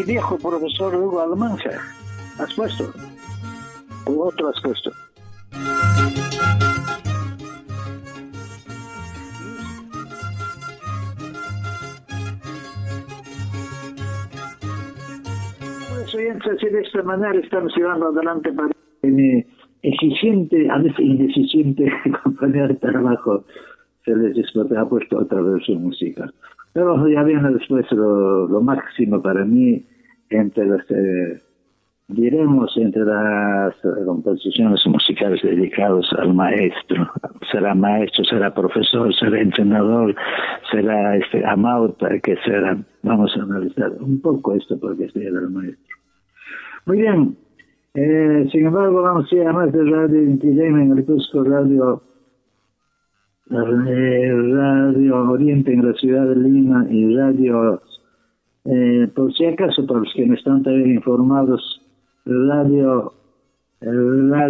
mi viejo profesor Hugo Almanza. ¿Has puesto? ¿U otro has puesto? Por eso, así de esta manera estamos llevando adelante para mi eficiente, a veces ineficiente compañía de trabajo se les ha puesto otra versión musical. Pero ya viene después lo máximo para mí entre las, diremos, entre las composiciones musicales dedicadas al maestro. Será maestro, será profesor, será entrenador, será amauta, que será. Vamos a analizar un poco esto porque estoy el maestro. Muy bien. Sin embargo, vamos a ir a más de Radio Intilema en el Cusco, Radio Oriente en la ciudad de Lima y Radio, por si acaso, para los que no están también informados, Radio en la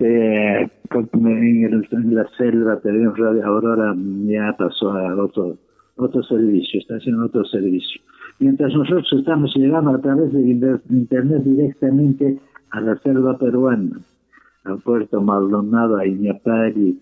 selva, tenemos Radio Aurora, ya pasó a otro servicio, está haciendo otro servicio. Mientras nosotros estamos llegando a través de internet directamente a la selva peruana, a Puerto Maldonado, a Iñapari,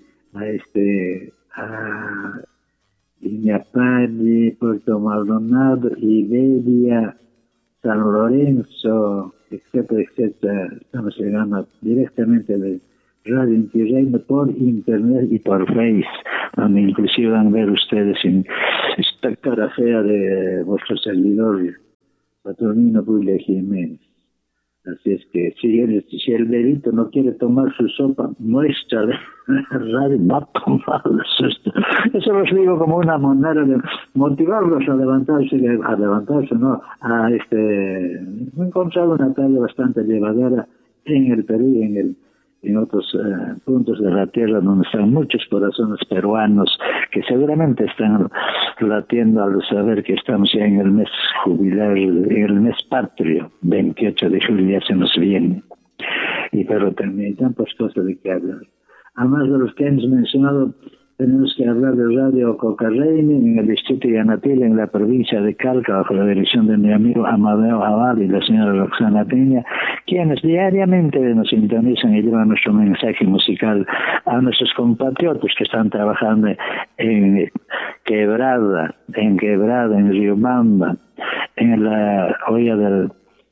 a Iñapari, Puerto Maldonado, Iberia, San Lorenzo, etcétera, etcétera. Estamos llegando directamente de Radio Inti Raymi por internet y por Face, donde inclusive van a ver ustedes en esta cara fea de vuestro servidor, Patronino Bulle Jiménez. Así es que si el delito no quiere tomar su sopa, muéstrale radio, va a tomar eso los digo como una manera de motivarlos a levantarse, no, a he encontrado una talla bastante llevadera en el Perú y en otros puntos de la tierra donde están muchos corazones peruanos que seguramente están latiendo al saber que estamos ya en el mes jubilar, en el mes patrio, 28 de julio ya se nos viene. Pero también hay tantas cosas de que hablar. Además de los que hemos mencionado, tenemos que hablar de Radio Cocarreini en el distrito de Yanatil, en la provincia de Calca, bajo la dirección de mi amigo Amadeo Abad y la señora Roxana Peña, quienes diariamente nos sintonizan y llevan nuestro mensaje musical a nuestros compatriotas que están trabajando en Quebrada, en Riobamba, en la olla del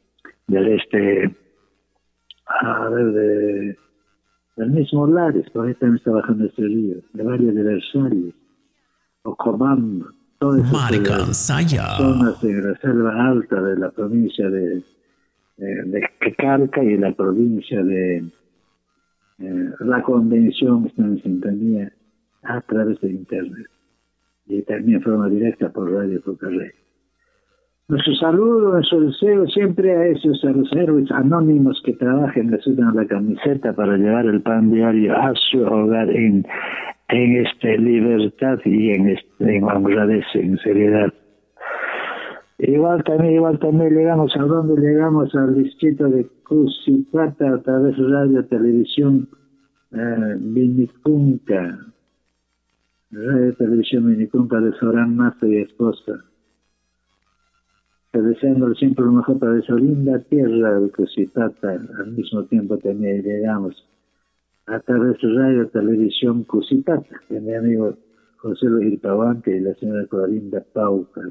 mismo Lares, por ahí también está bajando este río, de varios adversarios, Ocobamba, todas esas zonas de la selva alta de la provincia de Calca y la provincia de La Convención están en sintonía a través de internet y también de forma directa por Radio Cocarrey. Nuestro saludo, nuestro deseo siempre a los héroes anónimos que trabajan, le sudan la camiseta para llevar el pan diario a su hogar en libertad y en honradez, en seriedad. Igual también llegamos al distrito de Cusipata a través de Radio Televisión Vinicunca, Radio Televisión Vinicunca de Során Mazo y esposa. Deseándole siempre lo mejor para esa linda tierra de Cusipata. Al mismo tiempo también llegamos a través de Radio Televisión Cusipata, de mi amigo José Luis Irpavante y la señora Clorinda Paucar.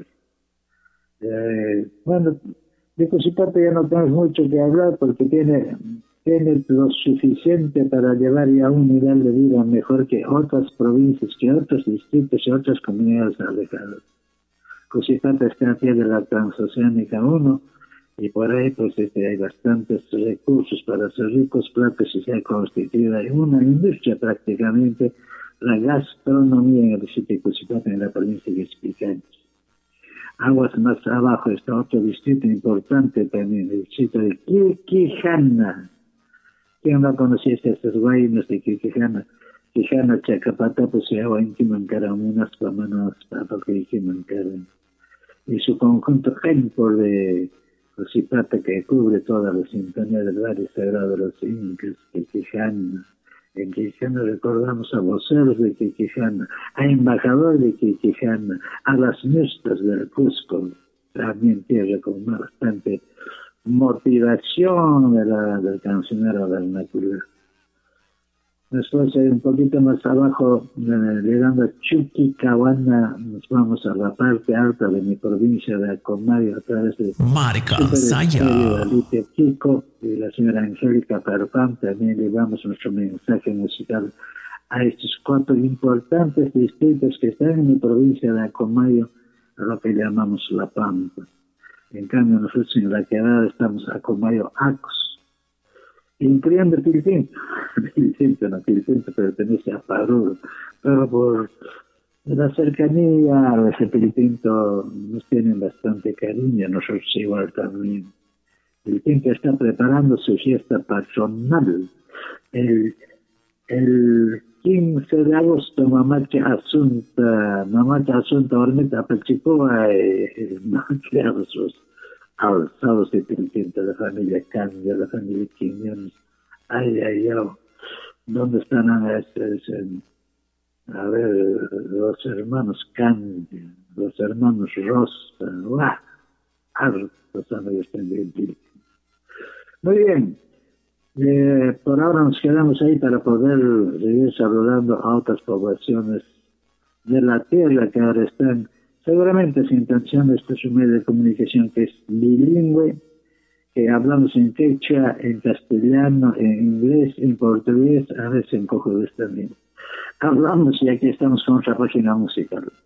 Bueno, de Cusipata ya no tenemos mucho que hablar porque tiene lo suficiente para llevar ya un nivel de vida mejor que otras provincias, que otros distritos y otras comunidades alejadas. Cusipata está a pie de la Transoceánica 1 y por ahí pues hay bastantes recursos para ser ricos platos y se ha constituido una industria prácticamente, la gastronomía en el distrito de Cusipata en la provincia de Ispicaños. Aguas más abajo está otro distrito importante también, el distrito de Quiquijana. ¿Quién no conocía estos guaynos de Quiquijana? Quijana, Chacapata, pues se agua íntima en Caramunas, Pamanas, Papa, Quijimancara. Y su conjunto Genpor de Cusipata que cubre toda la sintonía del barrio sagrado de los incas, Quiquijana. En Quiquijana recordamos a voceros de Quiquijana, a embajador de Quiquijana, a las mustas del Cusco, también tierra con bastante motivación del cancionero vernacular. Después, un poquito más abajo, llegando a Chuquicahuana, nos vamos a la parte alta de mi provincia de Acomayo a través de Marca Saya, Alicia Chico y la señora Angélica Parpán. También llevamos nuestro mensaje musical a estos 4 importantes distritos que están en mi provincia de Acomayo, a lo que llamamos La Pampa. En cambio, nosotros en la quedada estamos Acomayo Acos, incluyendo Pilitinto. Pilitinto pertenece a Paruro, pero por la cercanía a ese Pilitinto nos tienen bastante cariño, nosotros igual también. Pilitinto está preparando su fiesta patronal. El 15 de agosto, Mamacha Asunta, Ormeta Pachipoa, crearon sus alzados de Pilitinto, la familia Candia, la familia Quiñones. Ay, ¿dónde están los hermanos Candia, los hermanos Rosa? Hartos amigos tengo en Pilitinto. Muy bien. Por ahora nos quedamos ahí para poder seguir saludando a otras poblaciones de la tierra que ahora están seguramente sin intención. Este es un medio de comunicación que es bilingüe, que hablamos en quechua, en castellano, en inglés, en portugués, a veces en cojudés también. Hablamos y aquí estamos con otra página musical.